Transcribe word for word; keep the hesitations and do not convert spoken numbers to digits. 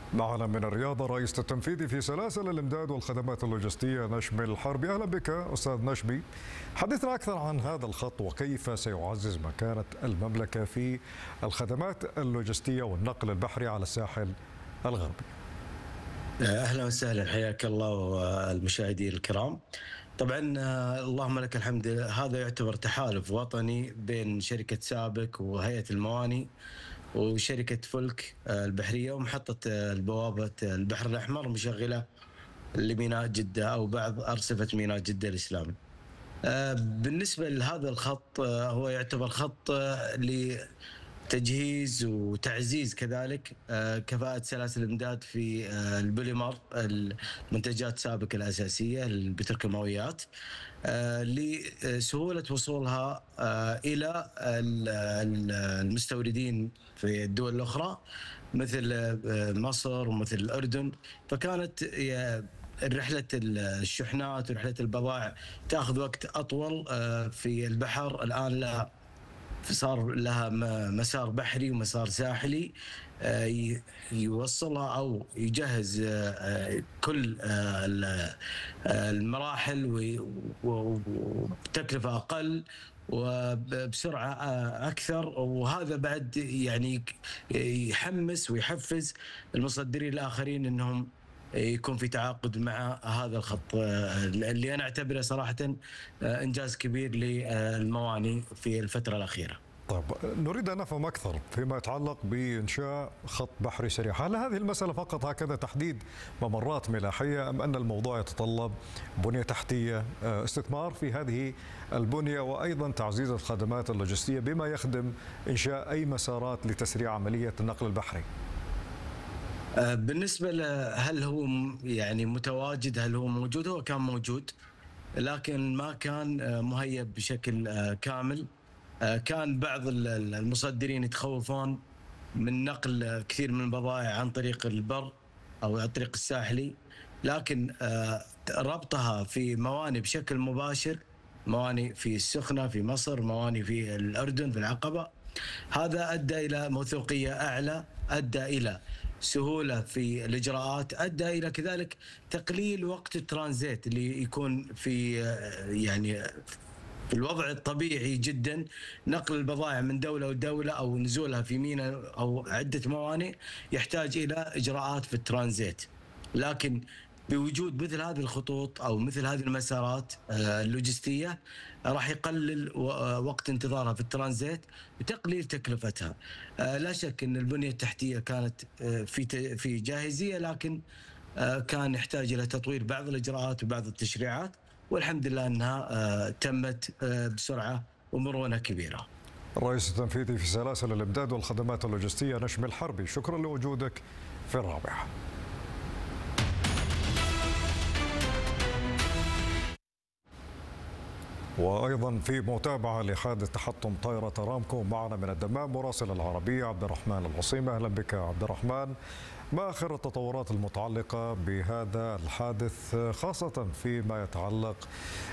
معنا من الرياض الرئيس التنفيذي في سلاسل الإمداد والخدمات اللوجستية نشمي الحربي. أهلا بك أستاذ نشمي، حدثنا أكثر عن هذا الخط وكيف سيعزز مكانة المملكة في الخدمات اللوجستية والنقل البحري على الساحل الغربي. أهلا وسهلا، حياك الله والمشاهدين الكرام. طبعا اللهم لك الحمد، هذا يعتبر تحالف وطني بين شركة سابك وهيئة المواني وشركة فلك البحرية ومحطة البوابة البحر الأحمر مشغلة لميناء جدة أو بعض أرصفة ميناء جدة الإسلامي. بالنسبة لهذا الخط هو يعتبر خط لتجهيز وتعزيز كذلك كفاءة سلاسل الإمداد في البوليمر، المنتجات سابك الأساسية البتروكيماويات، لسهولة وصولها إلى المستوردين في الدول الأخرى مثل مصر ومثل الأردن. فكانت رحلة الشحنات ورحلة البضائع تأخذ وقت أطول في البحر. الآن لها صار لها مسار بحري ومسار ساحلي يوصلها أو يجهز كل المراحل وبتكلفة أقل وبسرعة أكثر، وهذا بعد يعني يحمس ويحفز المصدرين الآخرين أنهم يكون في تعاقد مع هذا الخط اللي أنا أعتبره صراحة إنجاز كبير للمواني في الفترة الأخيرة. طيب، نريد أن نفهم أكثر فيما يتعلق بإنشاء خط بحري سريع. هل هذه المسألة فقط هكذا تحديد ممرات ملاحية أم أن الموضوع يتطلب بنية تحتية، استثمار في هذه البنية وأيضا تعزيز الخدمات اللوجستية بما يخدم إنشاء أي مسارات لتسريع عملية النقل البحري؟ بالنسبة له هل هو يعني متواجد، هل هو موجود؟ هو كان موجود لكن ما كان مهيب بشكل كامل. كان بعض المصدرين يتخوفون من نقل كثير من البضائع عن طريق البر أو عن طريق الساحلي، لكن ربطها في مواني بشكل مباشر، مواني في السخنة في مصر، مواني في الأردن في العقبة، هذا أدى إلى موثوقية أعلى، أدى إلى سهولة في الإجراءات، أدى إلى كذلك تقليل وقت الترانزيت اللي يكون في يعني في الوضع الطبيعي جدا. نقل البضائع من دولة لدولة أو نزولها في ميناء أو عدة موانئ يحتاج إلى إجراءات في الترانزيت، لكن بوجود مثل هذه الخطوط أو مثل هذه المسارات اللوجستية راح يقلل وقت انتظارها في الترانزيت وتقليل تكلفتها. لا شك أن البنية التحتية كانت في في جاهزية، لكن كان يحتاج إلى تطوير بعض الإجراءات وبعض التشريعات، والحمد لله أنها تمت بسرعة ومرونة كبيرة. الرئيس التنفيذي في سلاسل الإمداد والخدمات اللوجستية نشمي الحربي، شكرا لوجودك في الرابعة. وأيضا في متابعة لحادث تحطم طائرة أرامكو معنا من الدمام مراسل العربية عبد الرحمن العصيمة. أهلا بك عبد الرحمن، ما آخر التطورات المتعلقة بهذا الحادث خاصة فيما يتعلق